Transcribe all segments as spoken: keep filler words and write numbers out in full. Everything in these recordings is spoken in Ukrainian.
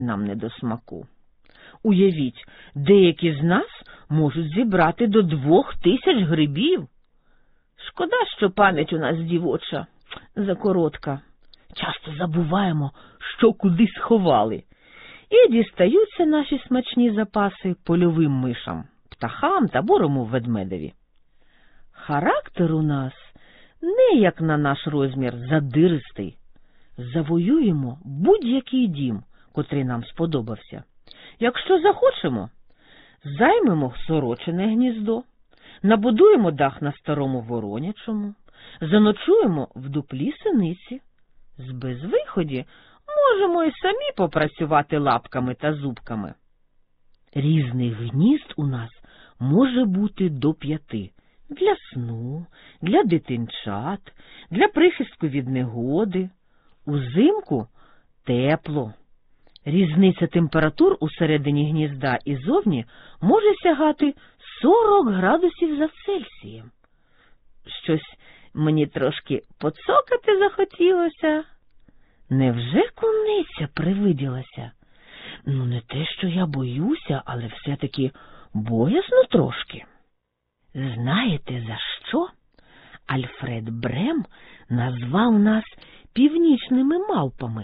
нам не до смаку. Уявіть, деякі з нас можуть зібрати до двох тисяч грибів. Шкода, що пам'ять у нас дівоча закоротка. Часто забуваємо, що куди сховали. І дістаються наші смачні запаси польовим мишам, птахам та бурому ведмедеві. Характер у нас не як на наш розмір задиристий. Завоюємо будь-який дім, котрий нам сподобався. Якщо захочемо, займемо сорочине гніздо, набудуємо дах на старому воронячому, заночуємо в дуплі синиці. З безвиході можемо і самі попрацювати лапками та зубками. Різних гнізд у нас може бути до п'яти. Для сну, для дитинчат, для прихистку від негоди. Узимку тепло. Різниця температур усередині гнізда і зовні може сягати сорок градусів за Цельсієм. Щось мені трошки поцокати захотілося. Невже куниця привиділася? Ну, не те, що я боюся, але все-таки боязно трошки. Знаєте, за що Альфред Брем назвав нас північними мавпами?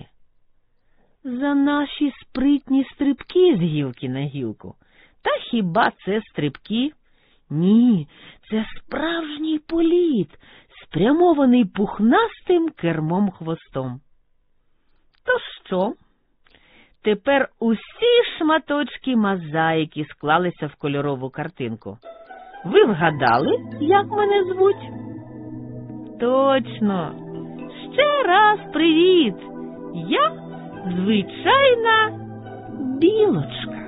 За наші спритні стрибки з гілки на гілку. Та хіба це стрибки? Ні, це справжній політ, спрямований пухнастим кермом-хвостом. То що? Тепер усі шматочки мозаїки склалися в кольорову картинку. Ви вгадали, як мене звуть? Точно. Ще раз привіт. Я звичайна білочка.